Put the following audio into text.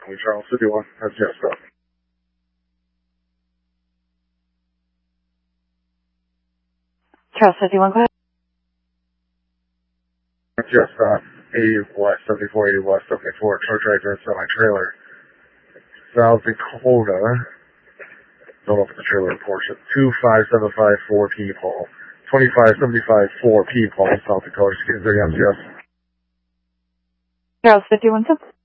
Charles 51, that's Jeff Scott. Charles 51, go ahead. Jeff Scott, 80 West, 74, 80 West, 74, truck driver, semi-trailer. South Dakota, don't know if it's a trailer or Porsche, 25754 P-Paul. 25754 P-Paul, South Dakota, excuse me, yes. Charles 51,